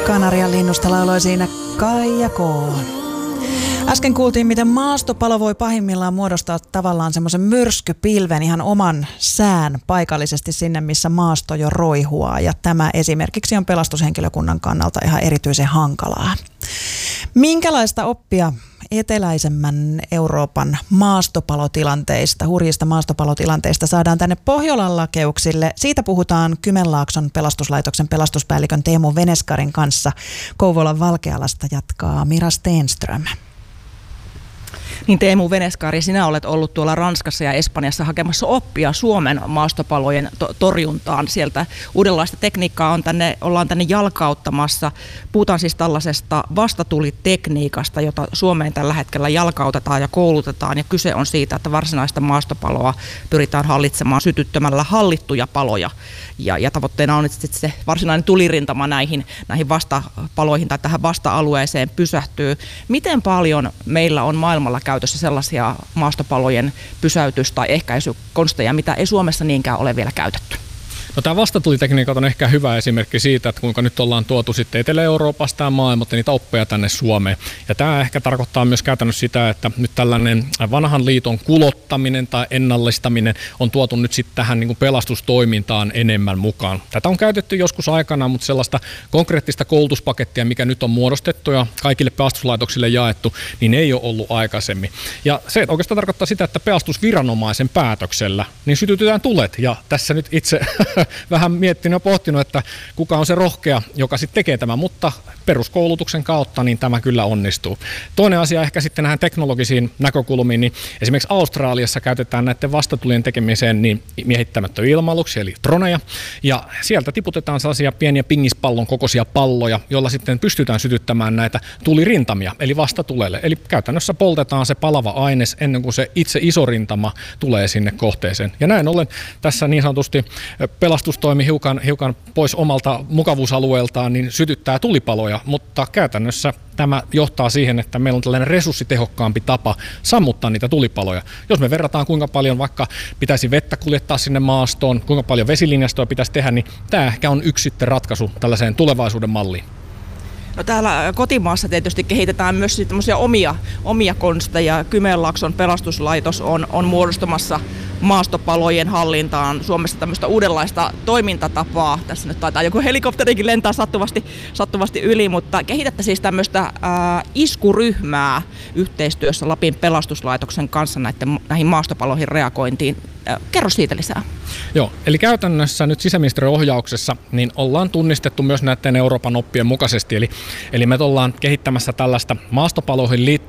Kanarian linnusta lauloi siinä Kaija K. Äsken kuultiin, miten maastopalo voi pahimmillaan muodostaa tavallaan semmoisen myrskypilven ihan oman sään paikallisesti sinne, missä maasto jo roihuaa. Ja tämä esimerkiksi on pelastushenkilökunnan kannalta ihan erityisen hankalaa. Minkälaista oppia eteläisemmän Euroopan maastopalotilanteista, hurjista maastopalotilanteista saadaan tänne Pohjolan lakeuksille? Siitä puhutaan Kymenlaakson pelastuslaitoksen pelastuspäällikön Teemu Veneskarin kanssa. Kouvolan Valkealasta jatkaa Mira Stenström. Niin Teemu Veneskari, sinä olet ollut tuolla Ranskassa ja Espanjassa hakemassa oppia Suomen maastopalojen torjuntaan. Sieltä uudenlaista tekniikkaa ollaan tänne jalkauttamassa. Puhutaan siis tällaisesta vastatulitekniikasta, jota Suomeen tällä hetkellä jalkautetaan ja koulutetaan. Ja kyse on siitä, että varsinaista maastopaloa pyritään hallitsemaan sytyttämällä hallittuja paloja. Ja tavoitteena on, että se varsinainen tulirintama näihin vastapaloihin tai tähän vasta-alueeseen pysähtyy. Miten paljon meillä on maailmalla käytössä sellaisia maastopalojen pysäytys- tai ehkäisykonsteja, mitä ei Suomessa niinkään ole vielä käytetty? No, tämä vastatulitekniikat on ehkä hyvä esimerkki siitä, että kuinka nyt ollaan tuotu sitten Etelä-Euroopasta ja maailmalta niitä oppeja tänne Suomeen. Ja tämä ehkä tarkoittaa myös käytännössä sitä, että nyt tällainen vanhan liiton kulottaminen tai ennallistaminen on tuotu nyt sitten tähän niin kuin pelastustoimintaan enemmän mukaan. Tätä on käytetty joskus aikana, mutta sellaista konkreettista koulutuspakettia, mikä nyt on muodostettu ja kaikille pelastuslaitoksille jaettu, niin ei ole ollut aikaisemmin. Ja se oikeastaan tarkoittaa sitä, että pelastusviranomaisen päätöksellä niin sytytetään tulet. Ja tässä nyt itse vähän miettinyt ja pohtinut, että kuka on se rohkea, joka sitten tekee tämän, mutta peruskoulutuksen kautta niin tämä kyllä onnistuu. Toinen asia ehkä sitten näihin teknologisiin näkökulmiin, niin esimerkiksi Australiassa käytetään näiden vastatulien tekemiseen niin miehittämättömiä ilma-aluksia, eli droneja, ja sieltä tiputetaan sellaisia pieniä pingispallon kokoisia palloja, joilla sitten pystytään sytyttämään näitä tulirintamia, eli vastatulelle. Eli käytännössä poltetaan se palava aines ennen kuin se itse iso rintama tulee sinne kohteeseen. Ja näin ollen tässä niin sanotusti pelastustoimi hiukan pois omalta mukavuusalueeltaan, niin sytyttää tulipaloja, mutta käytännössä tämä johtaa siihen, että meillä on tällainen resurssitehokkaampi tapa sammuttaa niitä tulipaloja. Jos me verrataan, kuinka paljon vaikka pitäisi vettä kuljettaa sinne maastoon, kuinka paljon vesilinjastoa pitäisi tehdä, niin tämä ehkä on yksi sitten ratkaisu tällaiseen tulevaisuuden malliin. No, täällä kotimaassa tietysti kehitetään myös tämmöisiä omia konsteja. Kymenlaakson pelastuslaitos on muodostamassa maastopalojen hallintaan Suomessa tämmöistä uudenlaista toimintatapaa. Tässä nyt taitaa joku helikopterikin lentää sattuvasti yli, mutta kehitätte siis tämmöistä iskuryhmää yhteistyössä Lapin pelastuslaitoksen kanssa näihin maastopaloihin reagointiin. Kerro siitä lisää. Joo, eli käytännössä nyt sisäministeriön ohjauksessa niin ollaan tunnistettu myös näiden Euroopan oppien mukaisesti, eli me ollaan kehittämässä tällaista maastopaloihin